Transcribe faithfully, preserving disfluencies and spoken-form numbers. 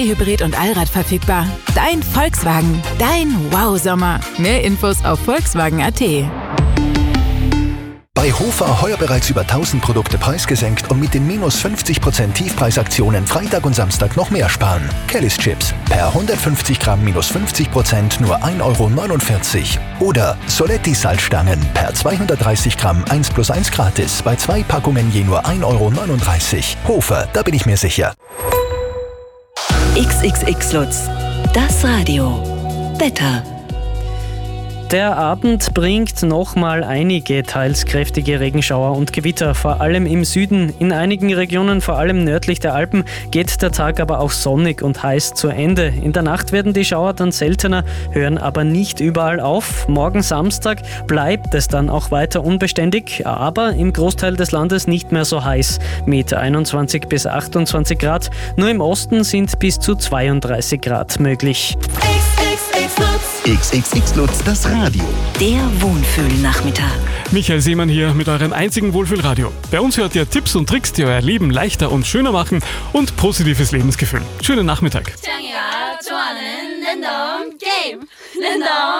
Hybrid und Allrad verfügbar. Dein Volkswagen. Dein Wow-Sommer. Mehr Infos auf volkswagen punkt a t. Bei Hofer heuer bereits über tausend Produkte preisgesenkt und mit den minus fünfzig Prozent Tiefpreisaktionen Freitag und Samstag noch mehr sparen. Kelly's Chips per hundertfünfzig Gramm minus fünfzig Prozent nur ein Euro neunundvierzig. Oder Soletti Salzstangen per zweihundertdreißig Gramm eins plus eins gratis bei zwei Packungen je nur ein Euro neununddreißig. Hofer, da bin ich mir sicher. X X X Lutz, das Radio. Wetter. Der Abend bringt nochmal einige teils kräftige Regenschauer und Gewitter, vor allem im Süden. In einigen Regionen, vor allem nördlich der Alpen, geht der Tag aber auch sonnig und heiß zu Ende. In der Nacht werden die Schauer dann seltener, hören aber nicht überall auf. Morgen Samstag bleibt es dann auch weiter unbeständig, aber im Großteil des Landes nicht mehr so heiß mit einundzwanzig bis achtundzwanzig Grad. Nur im Osten sind bis zu zweiunddreißig Grad möglich. X X X Lutz, das Radio. Der Wohnfühl-Nachmittag. Michael Seemann hier mit eurem einzigen Wohlfühlradio. Bei uns hört ihr Tipps und Tricks, die euer Leben leichter und schöner machen und positives Lebensgefühl. Schönen Nachmittag.